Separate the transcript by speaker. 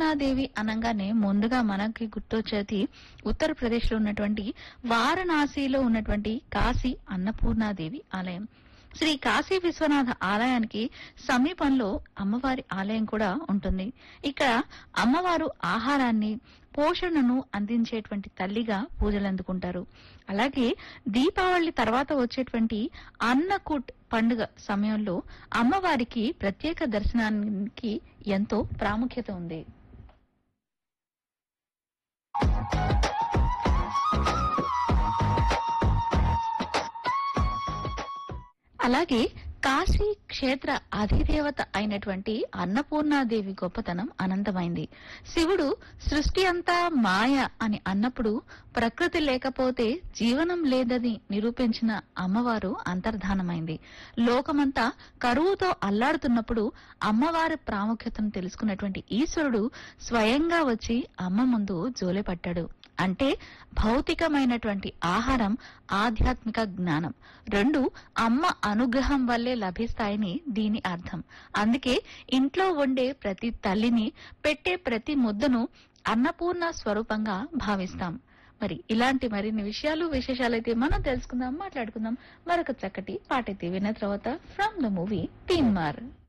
Speaker 1: అన్నపూర్ణాదేవి అనంగానే ముందుగా మనకి గుర్తొచ్చేది ఉత్తరప్రదేశ్ లో ఉన్నటువంటి వారణాసిలో ఉన్నటువంటి కాశీ అన్నపూర్ణాదేవి ఆలయం. శ్రీ కాశీ విశ్వనాథ ఆలయానికి సమీపంలో అమ్మవారి ఆలయం కూడా ఉంటుంది. ఇక్కడ అమ్మవారు ఆహారాన్ని, పోషణను అందించేటువంటి తల్లిగా పూజలందుకుంటారు. అలాగే దీపావళి తర్వాత వచ్చేటువంటి అన్నకూట్ పండుగ సమయంలో అమ్మవారికి ప్రత్యేక దర్శనానికి ఎంతో ప్రాముఖ్యత ఉంది. అలాగే కాశీ క్షేత్ర అధిదేవత అయినటువంటి అన్నపూర్ణాదేవి గొప్పతనం అనంతమైంది. శివుడు సృష్టి అంతా మాయ అని అన్నప్పుడు ప్రకృతి లేకపోతే జీవనం లేదని నిరూపించిన అమ్మవారు అంతర్ధానమైంది. లోకమంతా కరువుతో అల్లాడుతున్నప్పుడు అమ్మవారి ప్రాముఖ్యతను తెలుసుకున్నటువంటి ఈశ్వరుడు స్వయంగా వచ్చి అమ్మ ముందు జోలెపట్టాడు. అంటే భౌతికమైనటువంటి ఆహారం, ఆధ్యాత్మిక జ్ఞానం రెండు అమ్మ అనుగ్రహం వల్లే లభిస్తాయని దీని అర్థం. అందుకే ఇంట్లో వండే ప్రతి తల్లిని, పెట్టే ప్రతి ముద్దను అన్నపూర్ణ స్వరూపంగా భావిస్తాం. మరి ఇలాంటి మరిన్ని విశేషాలైతే మనం తెలుసుకుందాం, మాట్లాడుకుందాం. మరొక చక్కటి పాటైతే విన్న తర్వాత ఫ్రమ్ ద మూవీ తీన్మార్.